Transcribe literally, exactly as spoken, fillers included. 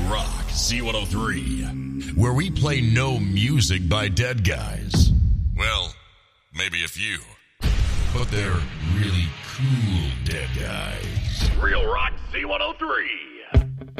Rock Z one oh three, where we play no music by dead guys. Well, maybe a few, but they're really cool dead guys. Real Rock Z one oh three.